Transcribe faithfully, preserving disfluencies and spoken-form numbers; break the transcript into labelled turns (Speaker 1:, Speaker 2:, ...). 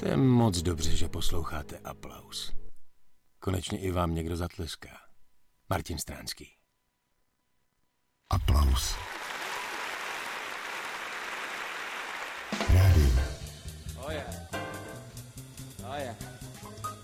Speaker 1: To je moc dobře, že posloucháte Aplaus. Konečně i vám někdo zatleská. Martin Stránský.
Speaker 2: Aplaus. Rádio.
Speaker 3: Oh yeah. Oh yeah.